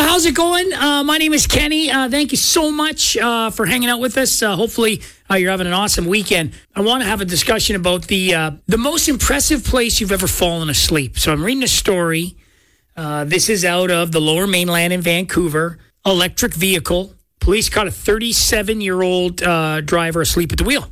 How's it going? My name is Kenny. Thank you so much for hanging out with us. Hopefully, you're having an awesome weekend. I want to have a discussion about the most impressive place you've ever fallen asleep. So I'm reading a story. This is out of the Lower Mainland in Vancouver. Electric vehicle. Police caught a 37-year-old driver asleep at the wheel.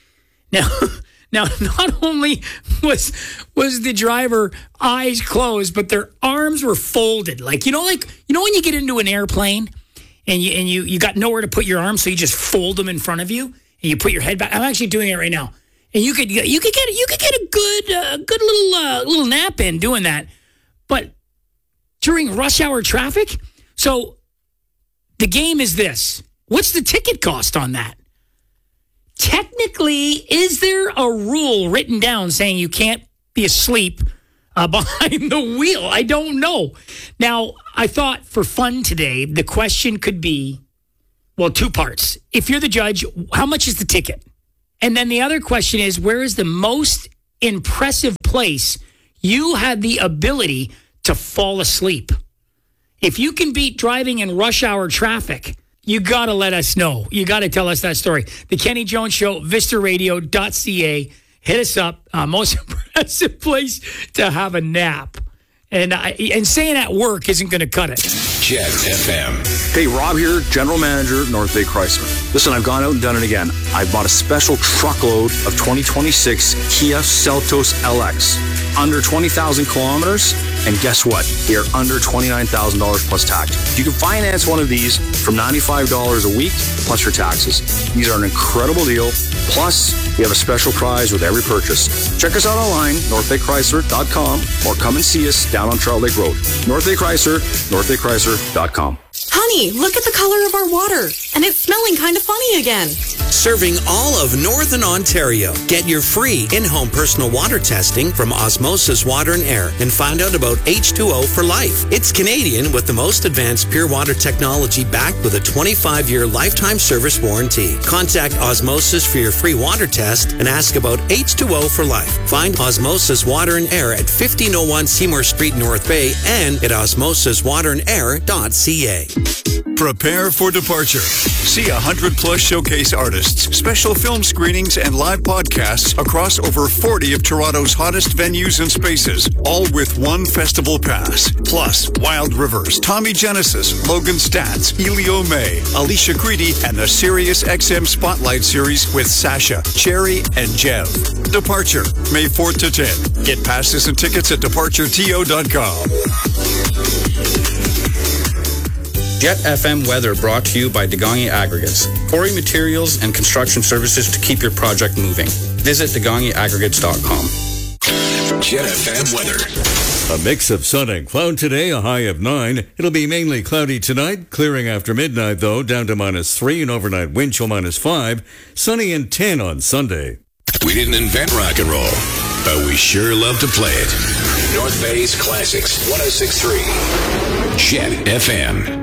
Now, not only was the driver eyes closed, but their arms were folded. Like when you get into an airplane and you got nowhere to put your arms, so you just fold them in front of you and you put your head back. I'm actually doing it right now, and you could get a good little nap in doing that. But during rush hour traffic, so the game is this: what's the ticket cost on that? Technically, is there a rule written down saying you can't be asleep behind the wheel? I don't know. Now, I thought for fun today, the question could be, well, two parts. If you're the judge, how much is the ticket? And then the other question is, where is the most impressive place you had the ability to fall asleep? If you can beat driving in rush hour traffic, you got to let us know. You got to tell us that story. The Kenny Jones Show, vistaradio.ca. Hit us up. Most impressive place to have a nap. And saying at work isn't going to cut it. Jet FM. Hey, Rob here, General Manager, North Bay Chrysler. Listen, I've gone out and done it again. I bought a special truckload of 2026 Kia Seltos LX. Under 20,000 kilometers, and guess what? They are under $29,000 plus tax. You can finance one of these from $95 a week plus your taxes. These are an incredible deal. Plus, we have a special prize with every purchase. Check us out online, northbaychrysler.com, or come and see us down on Trout Lake Road. North Bay Chrysler, northbaychrysler.com. Honey, look at the color of our water. And it's smelling kind of funny again. Serving all of Northern Ontario. Get your free in-home personal water testing from Osmosis Water and Air and find out about H2O for life. It's Canadian with the most advanced pure water technology backed with a 25-year lifetime service warranty. Contact Osmosis for your free water test and ask about H2O for life. Find Osmosis Water and Air at 1501 Seymour Street, North Bay, and at osmosiswaterair.ca. Prepare for departure. See 100-plus showcase artists, special film screenings, and live podcasts across over 40 of Toronto's hottest venues and spaces, all with one festival pass. Plus, Wild Rivers, Tommy Genesis, Logan Stantz, Elio May, Alicia Creedy, and the Sirius XM Spotlight Series with Sasha, Cherry, and Jev. Departure, May 4th to 10. Get passes and tickets at departureto.com. Jet FM weather brought to you by Degangi Aggregates. Quarry materials and construction services to keep your project moving. Visit DegangiAggregates.com. Jet FM weather. A mix of sun and cloud today, a high of 9. It'll be mainly cloudy tonight, clearing after midnight though, down to -3, and overnight wind chill -5. Sunny and 10 on Sunday. We didn't invent rock and roll, but we sure love to play it. North Bay's Classics, 106.3. Jet FM.